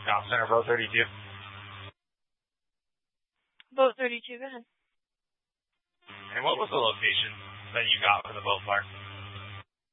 Thompson or Boat 32? Boat 32, go ahead. And what was the location that you got for the boat park?